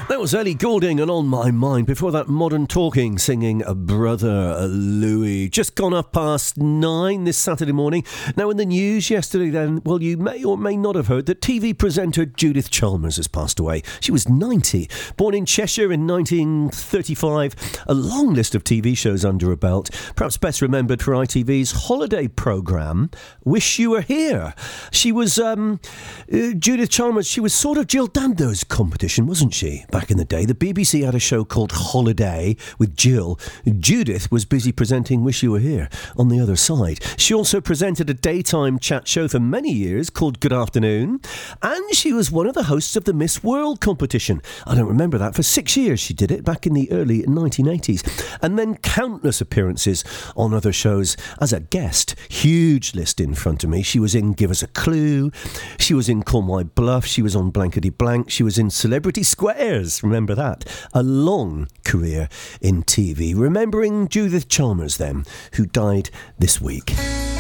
That was Ellie Goulding and On My Mind. Before that, Modern Talking singing Brother Louis. Just gone up past 9 this Saturday morning. Now in the news yesterday then, well, you may or may not have heard that TV presenter Judith Chalmers has passed away. She was 90. Born in Cheshire in 1935. A long list of TV shows under her belt. Perhaps best remembered for ITV's holiday programme, Wish You Were Here. She was, Judith Chalmers, she was sort of Jill Dando's competition, wasn't she? Back in the day, the BBC had a show called Holiday with Jill. Judith was busy presenting Wish You Were Here on the other side. She also presented a daytime chat show for many years called Good Afternoon, and she was one of the hosts of the Miss World competition. I don't remember that. For 6 years she did it, back in the early 1980s. And then countless appearances on other shows as a guest. Huge list in front of me. She was in Give Us a Clue. She was in Call My Bluff. She was on Blankety Blank. She was in Celebrity Squares. Remember that? A long career in TV. Remembering Judith Chalmers then, who died this week.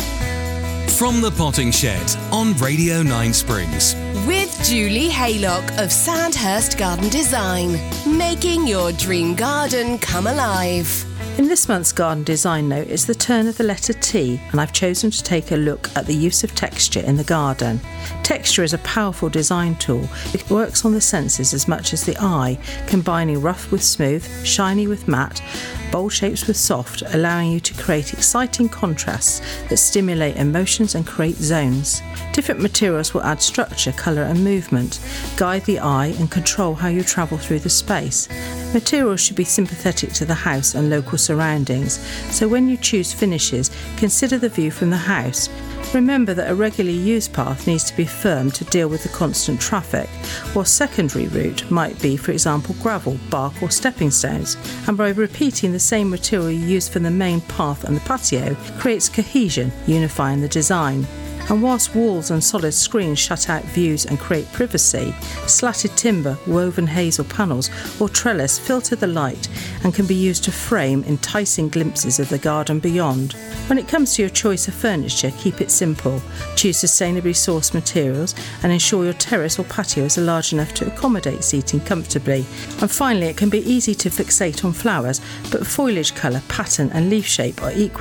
From the Potting Shed on Radio 9 Springs. With Julie Haylock of Sandhurst Garden Design. Making your dream garden come alive. In this month's garden design note is the turn of the letter T, and I've chosen to take a look at the use of texture in the garden. Texture is a powerful design tool. It works on the senses as much as the eye, combining rough with smooth, shiny with matte, bold shapes with soft, allowing you to create exciting contrasts that stimulate emotions and create zones. Different materials will add structure, colour and movement, guide the eye and control how you travel through the space. Materials should be sympathetic to the house and local surroundings, so when you choose finishes, consider the view from the house. Remember that a regularly used path needs to be firm to deal with the constant traffic, while secondary route might be, for example, gravel, bark or stepping stones. And by repeating the same material you use for the main path and the patio, creates cohesion, unifying the design. And whilst walls and solid screens shut out views and create privacy, slatted timber, woven hazel panels or trellis filter the light and can be used to frame enticing glimpses of the garden beyond. When it comes to your choice of furniture, keep it simple. Choose sustainably sourced materials and ensure your terrace or patio is large enough to accommodate seating comfortably. And finally, it can be easy to fixate on flowers, but foliage colour, pattern and leaf shape are equally